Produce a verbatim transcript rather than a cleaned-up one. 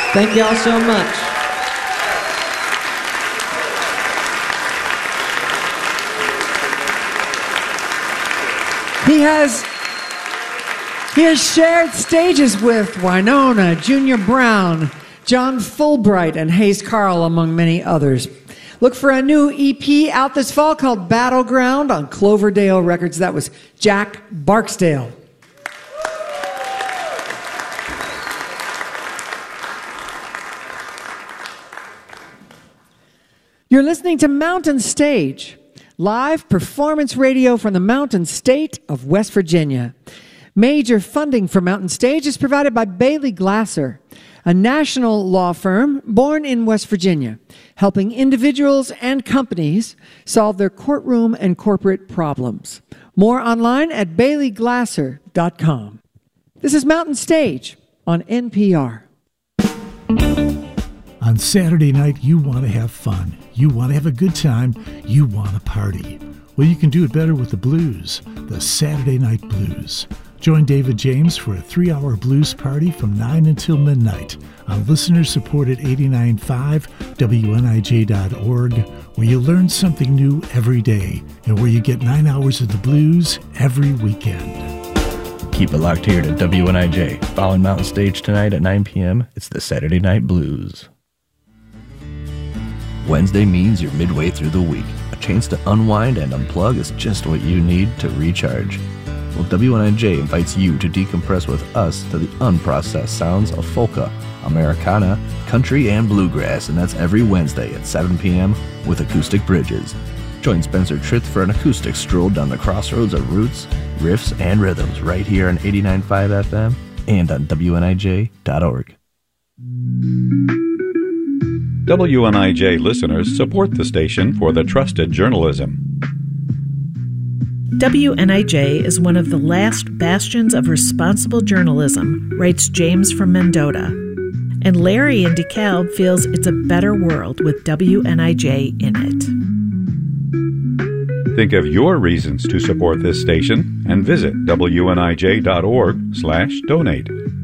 Thank y'all so much. He has he has shared stages with Wynonna, Junior Brown, John Fulbright, and Hayes Carl, among many others. Look for a new E P out this fall called Battleground on Cloverdale Records. That was Jack Barksdale. You're listening to Mountain Stage, live performance radio from the Mountain State of West Virginia. Major funding for Mountain Stage is provided by Bailey Glasser, a national law firm born in West Virginia, helping individuals and companies solve their courtroom and corporate problems. More online at bailey glasser dot com. This is Mountain Stage on N P R. On Saturday night, you want to have fun. You want to have a good time. You want to party. Well, you can do it better with the blues, the Saturday Night Blues. Join David James for a three-hour blues party from nine until midnight on listener-supported eighty-nine point five W N I J dot org, where you learn something new every day and where you get nine hours of the blues every weekend. Keep it locked here to W N I J. Following Mountain Stage tonight at nine p.m., it's the Saturday Night Blues. Wednesday means you're midway through the week. A chance to unwind and unplug is just what you need to recharge. Well, W N I J invites you to decompress with us to the unprocessed sounds of polka, Americana, country, and bluegrass, and that's every Wednesday at seven p.m. with Acoustic Bridges. Join Spencer Trith for an acoustic stroll down the crossroads of roots, riffs, and rhythms right here on eighty-nine point five F M and on W N I J dot org. W N I J listeners support the station for the trusted journalism. W N I J is one of the last bastions of responsible journalism, writes James from Mendota. And Larry in DeKalb feels it's a better world with W N I J in it. Think of your reasons to support this station and visit W N I J dot org slash donate.